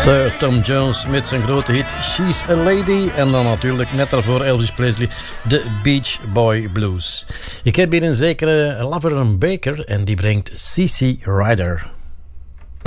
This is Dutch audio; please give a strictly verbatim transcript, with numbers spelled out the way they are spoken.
Sir Tom Jones met zijn grote hit She's a Lady. En dan natuurlijk net daarvoor Elvis Presley, de Beach Boy Blues. Ik heb hier een zekere Laverne Baker en die bringt C C Rider.